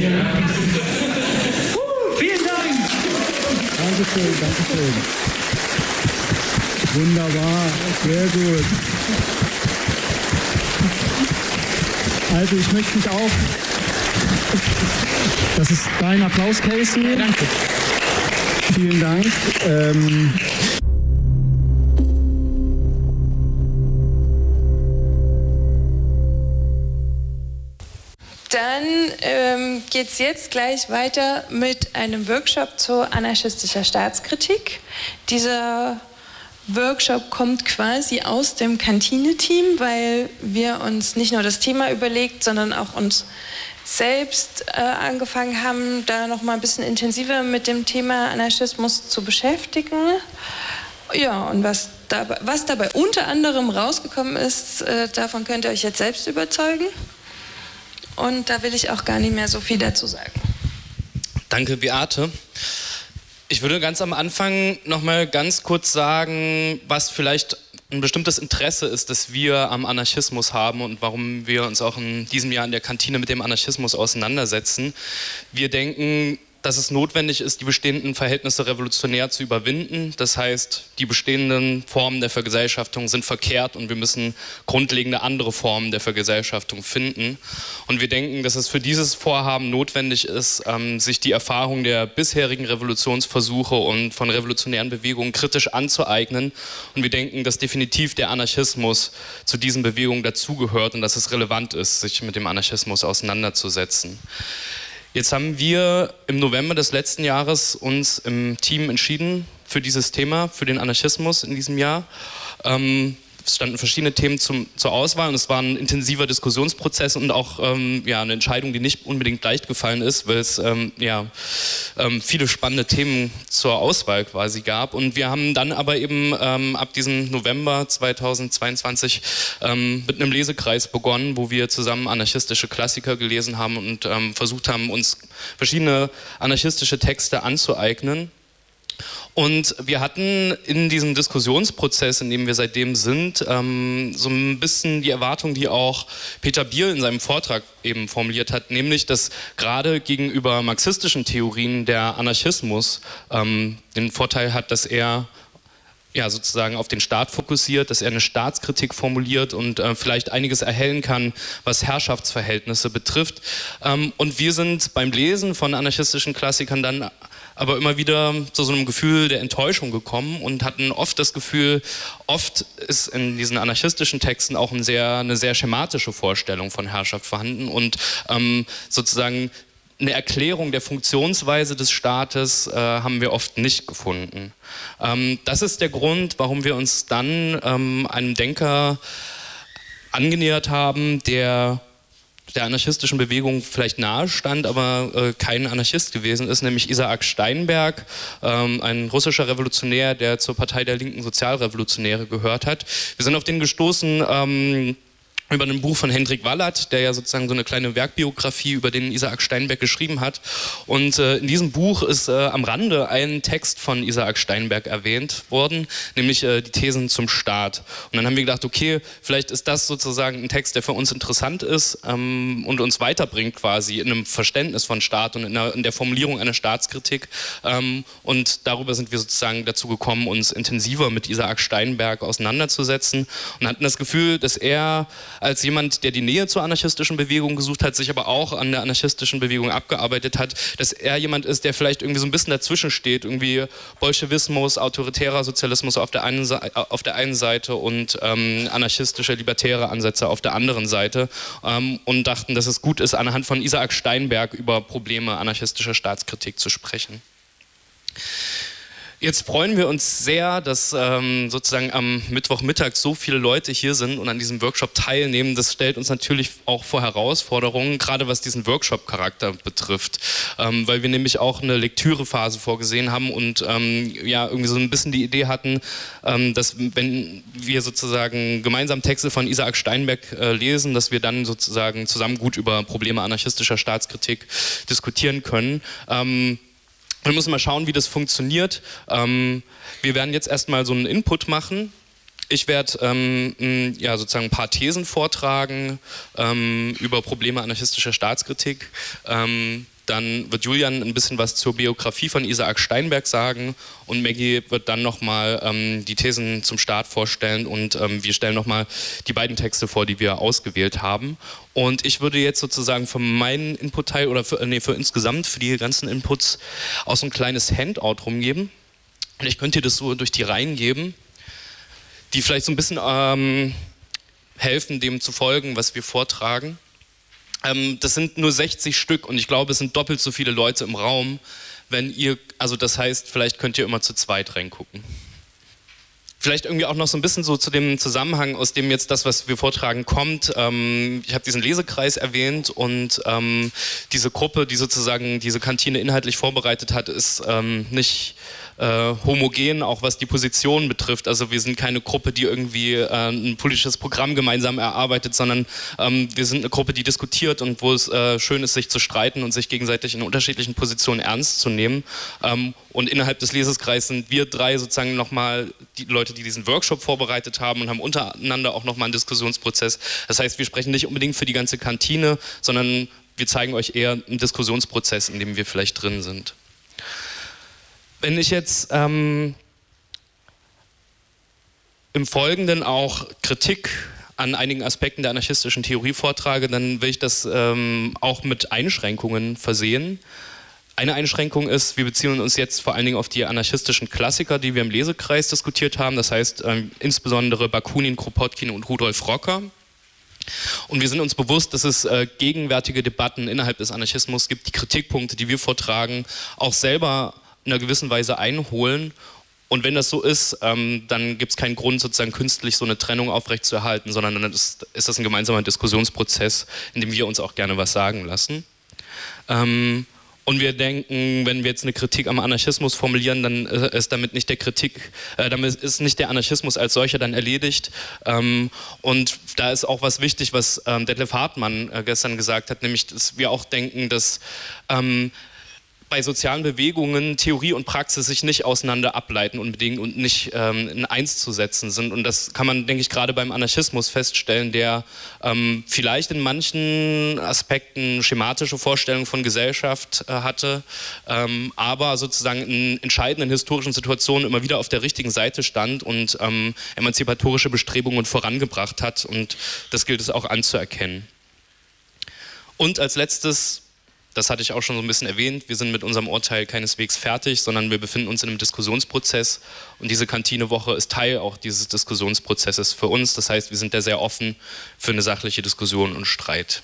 Vielen Dank. Dankeschön, Dankeschön. Wunderbar, sehr gut. Also ich möchte mich auch... Das ist dein Applaus, Casey. Ja, danke. Vielen Dank. Dann geht es jetzt gleich weiter mit einem Workshop zur anarchistischer Staatskritik. Dieser Workshop kommt quasi aus dem Kantine-Team, weil wir uns nicht nur das Thema überlegt, sondern auch uns selbst angefangen haben, da noch mal ein bisschen intensiver mit dem Thema Anarchismus zu beschäftigen. Ja, und was dabei unter anderem rausgekommen ist, davon könnt ihr euch jetzt selbst überzeugen. Und da will ich auch gar nicht mehr so viel dazu sagen. Danke, Beate. Ich würde ganz am Anfang noch mal ganz kurz sagen, was vielleicht ein bestimmtes Interesse ist, das wir am Anarchismus haben und warum wir uns auch in diesem Jahr in der Kantine mit dem Anarchismus auseinandersetzen. Wir denken, dass es notwendig ist, die bestehenden Verhältnisse revolutionär zu überwinden. Das heißt, die bestehenden Formen der Vergesellschaftung sind verkehrt und wir müssen grundlegende andere Formen der Vergesellschaftung finden. Und wir denken, dass es für dieses Vorhaben notwendig ist, sich die Erfahrung der bisherigen Revolutionsversuche und von revolutionären Bewegungen kritisch anzueignen. Und wir denken, dass definitiv der Anarchismus zu diesen Bewegungen dazugehört und dass es relevant ist, sich mit dem Anarchismus auseinanderzusetzen. Jetzt haben wir im November des letzten Jahres uns im Team entschieden für dieses Thema, für den Anarchismus in diesem Jahr. Es standen verschiedene Themen zur Auswahl und es war ein intensiver Diskussionsprozess und auch eine Entscheidung, die nicht unbedingt leicht gefallen ist, weil es viele spannende Themen zur Auswahl quasi gab. Und wir haben dann aber eben ab diesem November 2022 mit einem Lesekreis begonnen, wo wir zusammen anarchistische Klassiker gelesen haben und versucht haben, uns verschiedene anarchistische Texte anzueignen. Und wir hatten in diesem Diskussionsprozess, in dem wir seitdem sind, so ein bisschen die Erwartung, die auch Peter Biel in seinem Vortrag eben formuliert hat, nämlich, dass gerade gegenüber marxistischen Theorien der Anarchismus den Vorteil hat, dass er sozusagen auf den Staat fokussiert, dass er eine Staatskritik formuliert und vielleicht einiges erhellen kann, was Herrschaftsverhältnisse betrifft. Und wir sind beim Lesen von anarchistischen Klassikern dann aber immer wieder zu so einem Gefühl der Enttäuschung gekommen und hatten oft das Gefühl, oft ist in diesen anarchistischen Texten auch eine sehr schematische Vorstellung von Herrschaft vorhanden und sozusagen eine Erklärung der Funktionsweise des Staates haben wir oft nicht gefunden. Das ist der Grund, warum wir uns dann einem Denker angenähert haben, der anarchistischen Bewegung vielleicht nahe stand, aber kein Anarchist gewesen ist, nämlich Isaac Steinberg, ein russischer Revolutionär, der zur Partei der linken Sozialrevolutionäre gehört hat. Wir sind auf den gestoßen über ein Buch von Hendrik Wallert, der ja sozusagen so eine kleine Werkbiografie über den Isaac Steinberg geschrieben hat. Und in diesem Buch ist am Rande ein Text von Isaac Steinberg erwähnt worden, nämlich die Thesen zum Staat. Und dann haben wir gedacht, okay, vielleicht ist das sozusagen ein Text, der für uns interessant ist und uns weiterbringt quasi in einem Verständnis von Staat und in der Formulierung einer Staatskritik. Und darüber sind wir sozusagen dazu gekommen, uns intensiver mit Isaac Steinberg auseinanderzusetzen und hatten das Gefühl, dass er als jemand, der die Nähe zur anarchistischen Bewegung gesucht hat, sich aber auch an der anarchistischen Bewegung abgearbeitet hat, dass er jemand ist, der vielleicht irgendwie so ein bisschen dazwischen steht, irgendwie Bolschewismus, autoritärer Sozialismus auf der einen Seite und anarchistische, libertäre Ansätze auf der anderen Seite und dachten, dass es gut ist, anhand von Isaac Steinberg über Probleme anarchistischer Staatskritik zu sprechen. Jetzt freuen wir uns sehr, dass sozusagen am Mittwochmittag so viele Leute hier sind und an diesem Workshop teilnehmen. Das stellt uns natürlich auch vor Herausforderungen, gerade was diesen Workshop-Charakter betrifft, weil wir nämlich auch eine Lektürephase vorgesehen haben und irgendwie so ein bisschen die Idee hatten, dass wenn wir sozusagen gemeinsam Texte von Isaac Steinberg lesen, dass wir dann sozusagen zusammen gut über Probleme anarchistischer Staatskritik diskutieren können. Wir müssen mal schauen, wie das funktioniert. Wir werden jetzt erstmal so einen Input machen Ich werde sozusagen ein paar Thesen vortragen über Probleme anarchistischer Staatskritik. Dann wird Julian ein bisschen was zur Biografie von Isaac Steinberg sagen und Maggie wird dann nochmal die Thesen zum Staat vorstellen und wir stellen nochmal die beiden Texte vor, die wir ausgewählt haben. Und ich würde jetzt sozusagen für meinen Input-Teil oder für insgesamt, für die ganzen Inputs auch so ein kleines Handout rumgeben. Und ich könnte dir das so durch die Reihen geben, die vielleicht so ein bisschen helfen, dem zu folgen, was wir vortragen. Das sind nur 60 Stück und ich glaube, es sind doppelt so viele Leute im Raum, das heißt, vielleicht könnt ihr immer zu zweit reingucken. Vielleicht irgendwie auch noch so ein bisschen so zu dem Zusammenhang, aus dem jetzt das, was wir vortragen, kommt. Ich habe diesen Lesekreis erwähnt und diese Gruppe, die sozusagen diese Kantine inhaltlich vorbereitet hat, ist nicht homogen, auch was die Position betrifft. Also wir sind keine Gruppe, die irgendwie ein politisches Programm gemeinsam erarbeitet, sondern wir sind eine Gruppe, die diskutiert und wo es schön ist, sich zu streiten und sich gegenseitig in unterschiedlichen Positionen ernst zu nehmen. Und innerhalb des Leseskreises sind wir drei sozusagen nochmal die Leute, die diesen Workshop vorbereitet haben und haben untereinander auch nochmal einen Diskussionsprozess. Das heißt, wir sprechen nicht unbedingt für die ganze Kantine, sondern wir zeigen euch eher einen Diskussionsprozess, in dem wir vielleicht drin sind. Wenn ich jetzt im Folgenden auch Kritik an einigen Aspekten der anarchistischen Theorie vortrage, dann will ich das auch mit Einschränkungen versehen. Eine Einschränkung ist, wir beziehen uns jetzt vor allen Dingen auf die anarchistischen Klassiker, die wir im Lesekreis diskutiert haben, das heißt insbesondere Bakunin, Kropotkin und Rudolf Rocker. Und wir sind uns bewusst, dass es gegenwärtige Debatten innerhalb des Anarchismus gibt, die Kritikpunkte, die wir vortragen, auch selber in einer gewissen Weise einholen. Und wenn das so ist, dann gibt es keinen Grund, sozusagen künstlich so eine Trennung aufrechtzuerhalten, sondern dann ist das ein gemeinsamer Diskussionsprozess, in dem wir uns auch gerne was sagen lassen. Und wir denken, wenn wir jetzt eine Kritik am Anarchismus formulieren, dann ist damit nicht damit ist nicht der Anarchismus als solcher dann erledigt. Und da ist auch was wichtig, was Detlef Hartmann gestern gesagt hat, nämlich, dass wir auch denken, dass bei sozialen Bewegungen Theorie und Praxis sich nicht auseinander ableiten unbedingt und nicht in eins zu setzen sind. Und das kann man, denke ich, gerade beim Anarchismus feststellen, der vielleicht in manchen Aspekten schematische Vorstellungen von Gesellschaft hatte, aber sozusagen in entscheidenden historischen Situationen immer wieder auf der richtigen Seite stand und emanzipatorische Bestrebungen vorangebracht hat. Und das gilt es auch anzuerkennen. Und als letztes, das hatte ich auch schon so ein bisschen erwähnt, wir sind mit unserem Urteil keineswegs fertig, sondern wir befinden uns in einem Diskussionsprozess und diese Kantinewoche ist Teil auch dieses Diskussionsprozesses für uns. Das heißt, wir sind da sehr offen für eine sachliche Diskussion und Streit.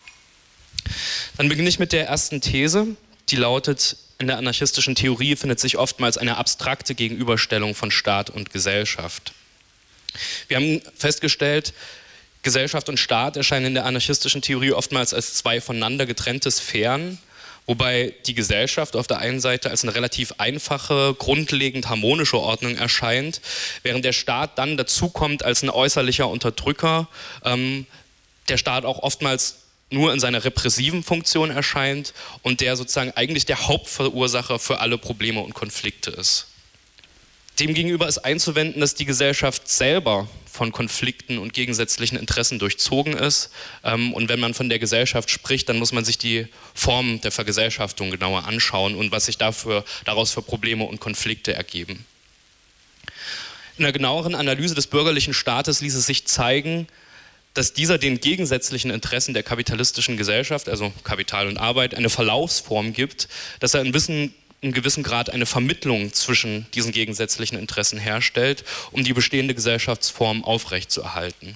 Dann beginne ich mit der ersten These, die lautet, in der anarchistischen Theorie findet sich oftmals eine abstrakte Gegenüberstellung von Staat und Gesellschaft. Wir haben festgestellt, Gesellschaft und Staat erscheinen in der anarchistischen Theorie oftmals als zwei voneinander getrennte Sphären, wobei die Gesellschaft auf der einen Seite als eine relativ einfache, grundlegend harmonische Ordnung erscheint, während der Staat dann dazukommt als ein äußerlicher Unterdrücker, der Staat auch oftmals nur in seiner repressiven Funktion erscheint und der sozusagen eigentlich der Hauptverursacher für alle Probleme und Konflikte ist. Demgegenüber ist einzuwenden, dass die Gesellschaft selber von Konflikten und gegensätzlichen Interessen durchzogen ist. Und wenn man von der Gesellschaft spricht, dann muss man sich die Form der Vergesellschaftung genauer anschauen und was sich daraus für Probleme und Konflikte ergeben. In einer genaueren Analyse des bürgerlichen Staates ließ es sich zeigen, dass dieser den gegensätzlichen Interessen der kapitalistischen Gesellschaft, also Kapital und Arbeit, eine Verlaufsform gibt, dass er in gewissem Grad eine Vermittlung zwischen diesen gegensätzlichen Interessen herstellt, um die bestehende Gesellschaftsform aufrechtzuerhalten.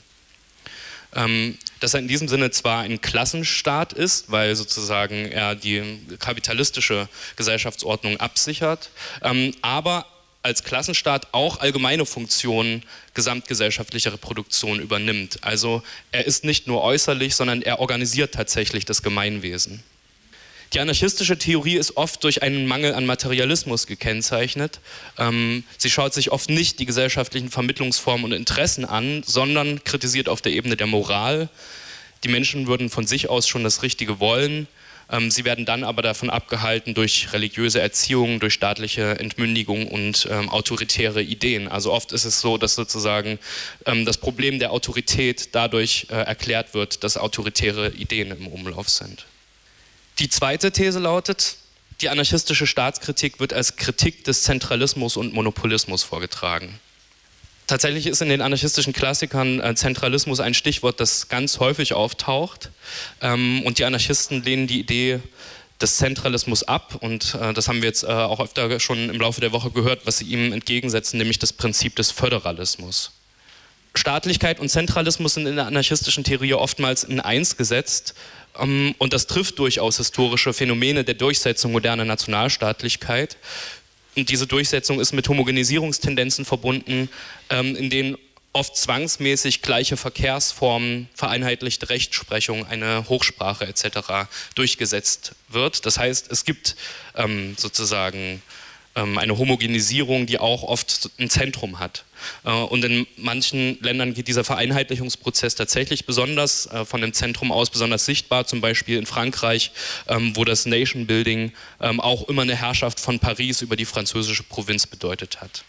Dass er in diesem Sinne zwar ein Klassenstaat ist, weil sozusagen er die kapitalistische Gesellschaftsordnung absichert, aber als Klassenstaat auch allgemeine Funktionen gesamtgesellschaftlicher Reproduktion übernimmt. Also er ist nicht nur äußerlich, sondern er organisiert tatsächlich das Gemeinwesen. Die anarchistische Theorie ist oft durch einen Mangel an Materialismus gekennzeichnet. Sie schaut sich oft nicht die gesellschaftlichen Vermittlungsformen und Interessen an, sondern kritisiert auf der Ebene der Moral. Die Menschen würden von sich aus schon das Richtige wollen. Sie werden dann aber davon abgehalten durch religiöse Erziehung, durch staatliche Entmündigung und autoritäre Ideen. Also oft ist es so, dass sozusagen das Problem der Autorität dadurch erklärt wird, dass autoritäre Ideen im Umlauf sind. Die zweite These lautet, die anarchistische Staatskritik wird als Kritik des Zentralismus und Monopolismus vorgetragen. Tatsächlich ist in den anarchistischen Klassikern Zentralismus ein Stichwort, das ganz häufig auftaucht. Und die Anarchisten lehnen die Idee des Zentralismus ab. Und das haben wir jetzt auch öfter schon im Laufe der Woche gehört, was sie ihm entgegensetzen, nämlich das Prinzip des Föderalismus. Staatlichkeit und Zentralismus sind in der anarchistischen Theorie oftmals in eins gesetzt. Und das trifft durchaus historische Phänomene der Durchsetzung moderner Nationalstaatlichkeit. Und diese Durchsetzung ist mit Homogenisierungstendenzen verbunden, in denen oft zwangsmäßig gleiche Verkehrsformen, vereinheitlichte Rechtsprechung, eine Hochsprache etc. durchgesetzt wird. Das heißt, es gibt sozusagen eine Homogenisierung, die auch oft ein Zentrum hat. Und in manchen Ländern geht dieser Vereinheitlichungsprozess tatsächlich besonders von dem Zentrum aus besonders sichtbar, zum Beispiel in Frankreich, wo das Nation Building auch immer eine Herrschaft von Paris über die französische Provinz bedeutet hat.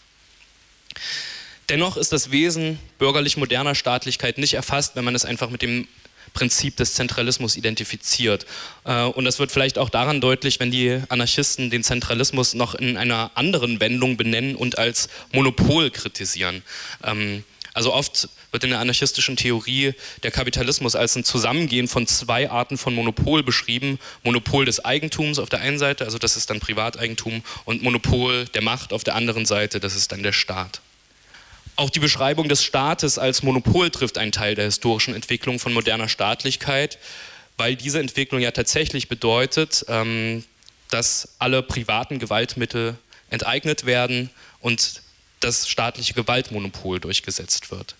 Dennoch ist das Wesen bürgerlich moderner Staatlichkeit nicht erfasst, wenn man es einfach mit dem Prinzip des Zentralismus identifiziert. Und das wird vielleicht auch daran deutlich, wenn die Anarchisten den Zentralismus noch in einer anderen Wendung benennen und als Monopol kritisieren. Also oft wird in der anarchistischen Theorie der Kapitalismus als ein Zusammengehen von zwei Arten von Monopol beschrieben. Monopol des Eigentums auf der einen Seite, also das ist dann Privateigentum, und Monopol der Macht auf der anderen Seite, das ist dann der Staat. Auch die Beschreibung des Staates als Monopol trifft einen Teil der historischen Entwicklung von moderner Staatlichkeit, weil diese Entwicklung ja tatsächlich bedeutet, dass alle privaten Gewaltmittel enteignet werden und das staatliche Gewaltmonopol durchgesetzt wird.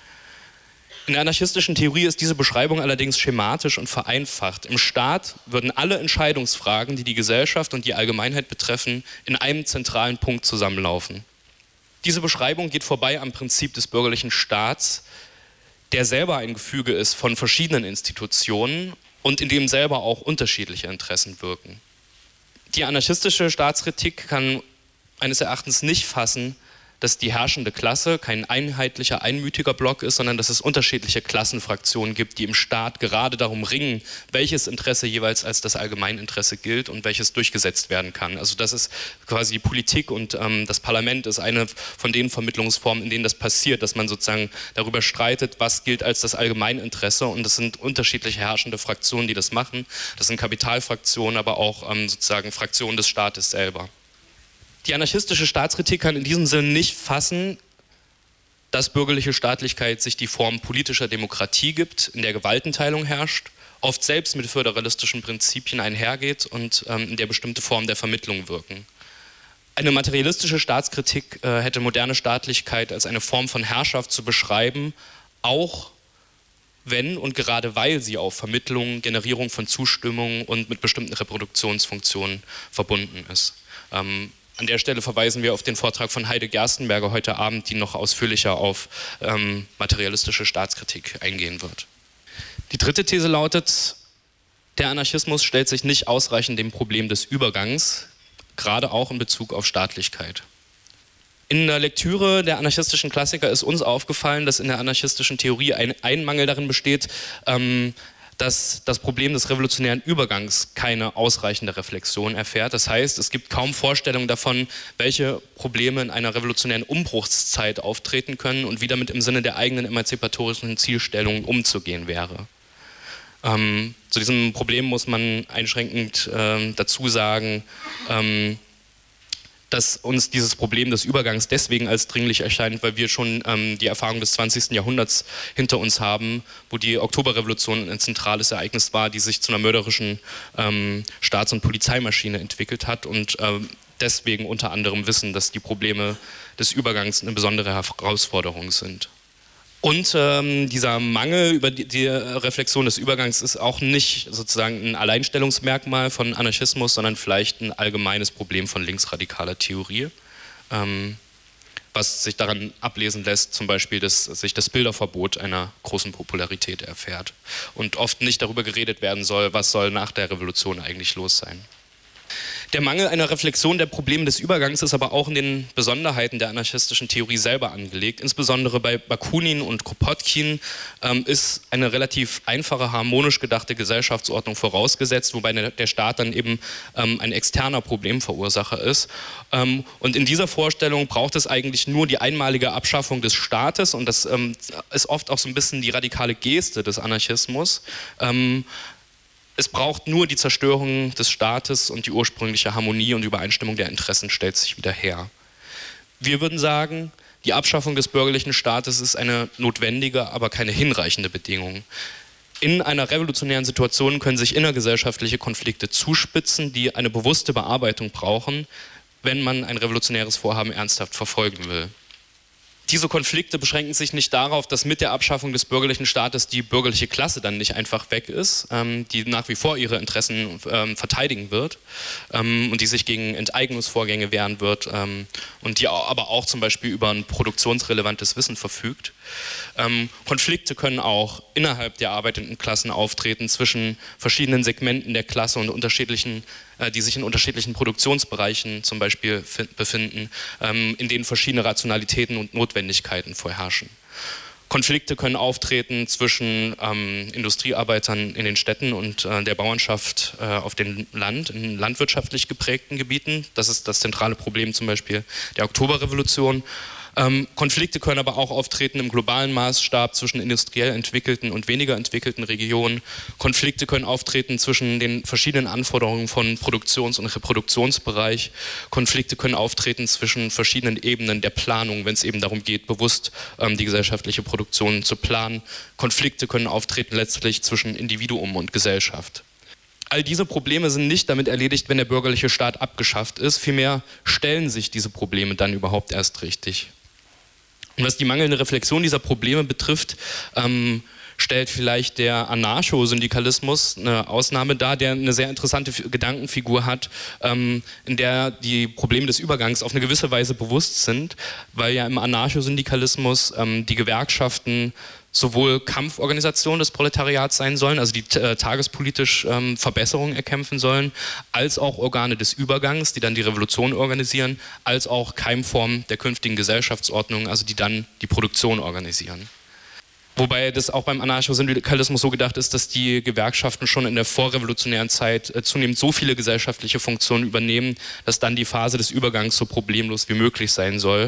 In der anarchistischen Theorie ist diese Beschreibung allerdings schematisch und vereinfacht. Im Staat würden alle Entscheidungsfragen, die die Gesellschaft und die Allgemeinheit betreffen, in einem zentralen Punkt zusammenlaufen. Diese Beschreibung geht vorbei am Prinzip des bürgerlichen Staats, der selber ein Gefüge ist von verschiedenen Institutionen und in dem selber auch unterschiedliche Interessen wirken. Die anarchistische Staatskritik kann eines Erachtens nicht fassen, dass die herrschende Klasse kein einheitlicher, einmütiger Block ist, sondern dass es unterschiedliche Klassenfraktionen gibt, die im Staat gerade darum ringen, welches Interesse jeweils als das Allgemeininteresse gilt und welches durchgesetzt werden kann. Also das ist quasi die Politik und das Parlament ist eine von den Vermittlungsformen, in denen das passiert, dass man sozusagen darüber streitet, was gilt als das Allgemeininteresse, und das sind unterschiedliche herrschende Fraktionen, die das machen. Das sind Kapitalfraktionen, aber auch sozusagen Fraktionen des Staates selber. Die anarchistische Staatskritik kann in diesem Sinne nicht fassen, dass bürgerliche Staatlichkeit sich die Form politischer Demokratie gibt, in der Gewaltenteilung herrscht, oft selbst mit föderalistischen Prinzipien einhergeht und in der bestimmte Formen der Vermittlung wirken. Eine materialistische Staatskritik hätte moderne Staatlichkeit als eine Form von Herrschaft zu beschreiben, auch wenn und gerade weil sie auf Vermittlung, Generierung von Zustimmung und mit bestimmten Reproduktionsfunktionen verbunden ist. An der Stelle verweisen wir auf den Vortrag von Heide Gerstenberger heute Abend, die noch ausführlicher auf materialistische Staatskritik eingehen wird. Die dritte These lautet, der Anarchismus stellt sich nicht ausreichend dem Problem des Übergangs, gerade auch in Bezug auf Staatlichkeit. In der Lektüre der anarchistischen Klassiker ist uns aufgefallen, dass in der anarchistischen Theorie ein Mangel darin besteht, dass das Problem des revolutionären Übergangs keine ausreichende Reflexion erfährt. Das heißt, es gibt kaum Vorstellungen davon, welche Probleme in einer revolutionären Umbruchszeit auftreten können und wie damit im Sinne der eigenen emanzipatorischen Zielstellung umzugehen wäre. Zu diesem Problem muss man einschränkend dazu sagen, dass uns dieses Problem des Übergangs deswegen als dringlich erscheint, weil wir schon die Erfahrung des 20. Jahrhunderts hinter uns haben, wo die Oktoberrevolution ein zentrales Ereignis war, die sich zu einer mörderischen Staats- und Polizeimaschine entwickelt hat und deswegen unter anderem wissen, dass die Probleme des Übergangs eine besondere Herausforderung sind. Und dieser Mangel über die Reflexion des Übergangs ist auch nicht sozusagen ein Alleinstellungsmerkmal von Anarchismus, sondern vielleicht ein allgemeines Problem von linksradikaler Theorie. was sich daran ablesen lässt, zum Beispiel, dass sich das Bilderverbot einer großen Popularität erfährt und oft nicht darüber geredet werden soll, was soll nach der Revolution eigentlich los sein. Der Mangel einer Reflexion der Probleme des Übergangs ist aber auch in den Besonderheiten der anarchistischen Theorie selber angelegt. Insbesondere bei Bakunin und Kropotkin ist eine relativ einfache, harmonisch gedachte Gesellschaftsordnung vorausgesetzt, wobei der Staat dann eben ein externer Problemverursacher ist. Und in dieser Vorstellung braucht es eigentlich nur die einmalige Abschaffung des Staates, und das ist oft auch so ein bisschen die radikale Geste des Anarchismus. Es braucht nur die Zerstörung des Staates und die ursprüngliche Harmonie und Übereinstimmung der Interessen stellt sich wieder her. Wir würden sagen, die Abschaffung des bürgerlichen Staates ist eine notwendige, aber keine hinreichende Bedingung. In einer revolutionären Situation können sich innergesellschaftliche Konflikte zuspitzen, die eine bewusste Bearbeitung brauchen, wenn man ein revolutionäres Vorhaben ernsthaft verfolgen will. Diese Konflikte beschränken sich nicht darauf, dass mit der Abschaffung des bürgerlichen Staates die bürgerliche Klasse dann nicht einfach weg ist, die nach wie vor ihre Interessen verteidigen wird und die sich gegen Enteignungsvorgänge wehren wird und die aber auch zum Beispiel über ein produktionsrelevantes Wissen verfügt. Konflikte können auch innerhalb der arbeitenden Klassen auftreten, zwischen verschiedenen Segmenten der Klasse und die sich in unterschiedlichen Produktionsbereichen zum Beispiel befinden, in denen verschiedene Rationalitäten und Notwendigkeiten vorherrschen. Konflikte können auftreten zwischen Industriearbeitern in den Städten und der Bauernschaft auf dem Land, in landwirtschaftlich geprägten Gebieten. Das ist das zentrale Problem zum Beispiel der Oktoberrevolution. Konflikte können aber auch auftreten im globalen Maßstab zwischen industriell entwickelten und weniger entwickelten Regionen. Konflikte können auftreten zwischen den verschiedenen Anforderungen von Produktions- und Reproduktionsbereich. Konflikte können auftreten zwischen verschiedenen Ebenen der Planung, wenn es eben darum geht, bewusst die gesellschaftliche Produktion zu planen. Konflikte können auftreten letztlich zwischen Individuum und Gesellschaft. All diese Probleme sind nicht damit erledigt, wenn der bürgerliche Staat abgeschafft ist. Vielmehr stellen sich diese Probleme dann überhaupt erst richtig. Und was die mangelnde Reflexion dieser Probleme betrifft, stellt vielleicht der Anarcho-Syndikalismus eine Ausnahme dar, der eine sehr interessante Gedankenfigur hat, in der die Probleme des Übergangs auf eine gewisse Weise bewusst sind, weil ja im Anarcho-Syndikalismus die Gewerkschaften sowohl Kampforganisationen des Proletariats sein sollen, also die tagespolitisch Verbesserungen erkämpfen sollen, als auch Organe des Übergangs, die dann die Revolution organisieren, als auch Keimformen der künftigen Gesellschaftsordnung, also die dann die Produktion organisieren. Wobei das auch beim Anarcho-Syndikalismus so gedacht ist, dass die Gewerkschaften schon in der vorrevolutionären Zeit zunehmend so viele gesellschaftliche Funktionen übernehmen, dass dann die Phase des Übergangs so problemlos wie möglich sein soll.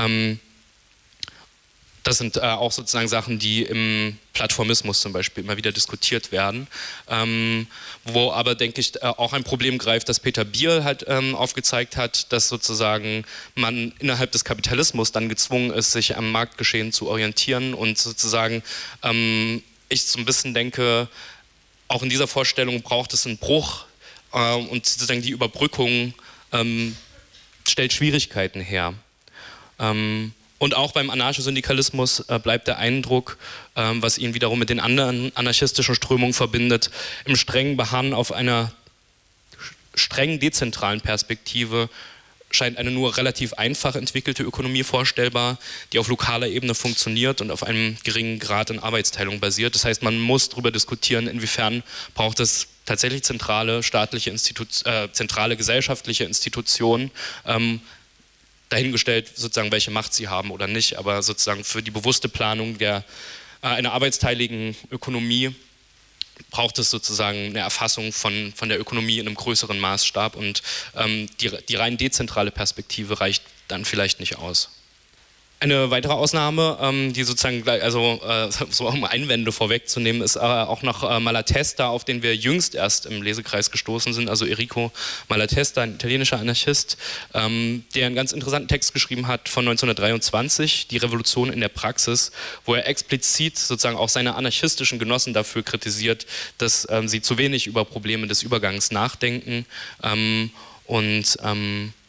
Das sind auch sozusagen Sachen, die im Plattformismus zum Beispiel immer wieder diskutiert werden, wo aber, denke ich, auch ein Problem greift, das Peter Biel halt aufgezeigt hat, dass sozusagen man innerhalb des Kapitalismus dann gezwungen ist, sich am Marktgeschehen zu orientieren und sozusagen ich so ein bisschen denke, auch in dieser Vorstellung braucht es einen Bruch und sozusagen die Überbrückung stellt Schwierigkeiten her. Und auch beim Anarcho-Syndikalismus bleibt der Eindruck, was ihn wiederum mit den anderen anarchistischen Strömungen verbindet, im strengen Beharren auf einer streng dezentralen Perspektive scheint eine nur relativ einfach entwickelte Ökonomie vorstellbar, die auf lokaler Ebene funktioniert und auf einem geringen Grad an Arbeitsteilung basiert. Das heißt, man muss darüber diskutieren, inwiefern braucht es tatsächlich zentrale staatliche zentrale gesellschaftliche Institutionen, dahingestellt sozusagen, welche Macht sie haben oder nicht, aber sozusagen für die bewusste Planung einer arbeitsteiligen Ökonomie braucht es sozusagen eine Erfassung von der Ökonomie in einem größeren Maßstab und die rein dezentrale Perspektive reicht dann vielleicht nicht aus. Eine weitere Ausnahme, die sozusagen, so um Einwände vorwegzunehmen, ist auch noch Malatesta, auf den wir jüngst erst im Lesekreis gestoßen sind, also Enrico Malatesta, ein italienischer Anarchist, der einen ganz interessanten Text geschrieben hat von 1923, Die Revolution in der Praxis, wo er explizit sozusagen auch seine anarchistischen Genossen dafür kritisiert, dass sie zu wenig über Probleme des Übergangs nachdenken und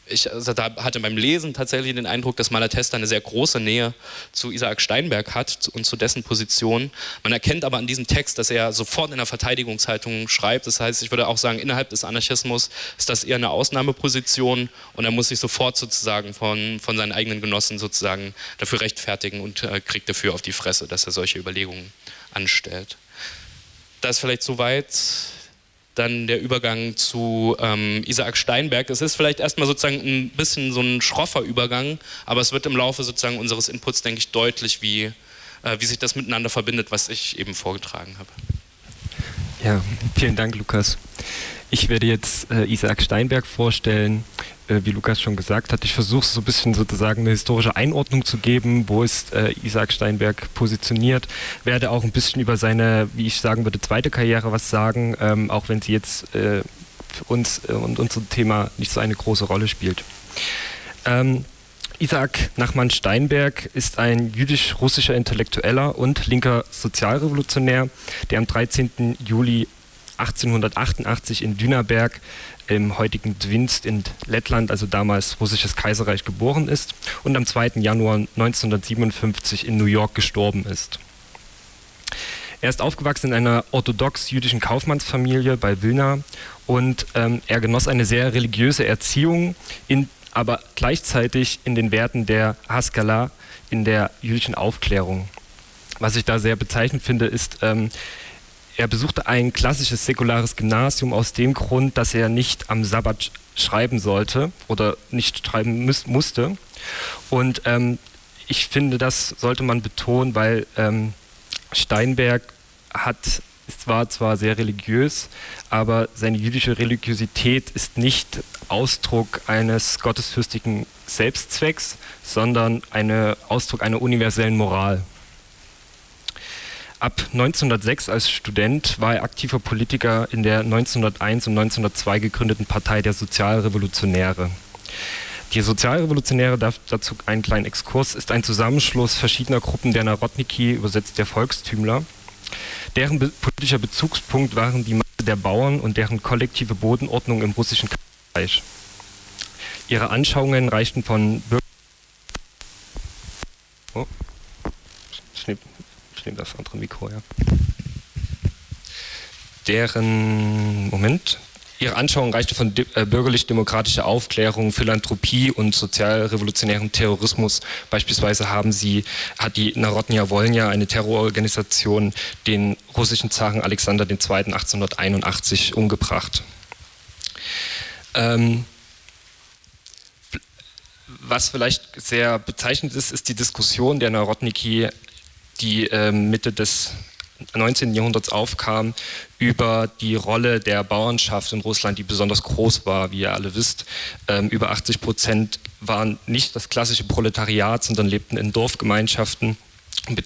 ich hatte beim Lesen tatsächlich den Eindruck, dass Malatesta eine sehr große Nähe zu Isaac Steinberg hat und zu dessen Position. Man erkennt aber an diesem Text, dass er sofort in der Verteidigungshaltung schreibt. Das heißt, ich würde auch sagen, innerhalb des Anarchismus ist das eher eine Ausnahmeposition und er muss sich sofort sozusagen von seinen eigenen Genossen sozusagen dafür rechtfertigen und kriegt dafür auf die Fresse, dass er solche Überlegungen anstellt. Das vielleicht soweit. Dann der Übergang zu Isaac Steinberg. Es ist vielleicht erstmal sozusagen ein bisschen so ein schroffer Übergang, aber es wird im Laufe sozusagen unseres Inputs, denke ich, deutlich, wie sich das miteinander verbindet, was ich eben vorgetragen habe. Ja, vielen Dank, Lukas. Ich werde jetzt Isaac Steinberg vorstellen, wie Lukas schon gesagt hat. Ich versuche so ein bisschen sozusagen eine historische Einordnung zu geben, wo ist Isaac Steinberg positioniert. Werde auch ein bisschen über seine, wie ich sagen würde, zweite Karriere was sagen, auch wenn sie jetzt für uns und unser Thema nicht so eine große Rolle spielt. Isaac Nachman Steinberg ist ein jüdisch-russischer Intellektueller und linker Sozialrevolutionär, der am 13. Juli 1888 in Dünaberg im heutigen Dwinsk in Lettland, also damals russisches Kaiserreich, geboren ist und am 2. Januar 1957 in New York gestorben ist. Er ist aufgewachsen in einer orthodox-jüdischen Kaufmannsfamilie bei Wilna und er genoss eine sehr religiöse Erziehung, aber gleichzeitig in den Werten der Haskalah, in der jüdischen Aufklärung. Was ich da sehr bezeichnend finde, ist, er besuchte ein klassisches säkulares Gymnasium aus dem Grund, dass er nicht am Sabbat schreiben sollte oder nicht schreiben musste. Und ich finde, das sollte man betonen, weil Steinberg war zwar sehr religiös, aber seine jüdische Religiosität ist nicht Ausdruck eines gottesfürchtigen Selbstzwecks, sondern Ausdruck einer universellen Moral. Ab 1906 als Student war er aktiver Politiker in der 1901 und 1902 gegründeten Partei der Sozialrevolutionäre. Die Sozialrevolutionäre, dazu einen kleinen Exkurs, ist ein Zusammenschluss verschiedener Gruppen der Narodniki, übersetzt der Volkstümler. Deren politischer Bezugspunkt waren die Masse der Bauern und deren kollektive Bodenordnung im russischen Kaiserreich. Ihre Anschauungen reichten von das andere Mikro, ja. Ihre Anschauung reichte von bürgerlich-demokratischer Aufklärung, Philanthropie und sozialrevolutionären Terrorismus. Beispielsweise hat die Narodnaya Wolnja, eine Terrororganisation, den russischen Zaren Alexander II. 1881 umgebracht. Was vielleicht sehr bezeichnend ist, ist die Diskussion der Narodniki, die Mitte des 19. Jahrhunderts aufkam, über die Rolle der Bauernschaft in Russland, die besonders groß war, wie ihr alle wisst. Über 80% waren nicht das klassische Proletariat, sondern lebten in Dorfgemeinschaften und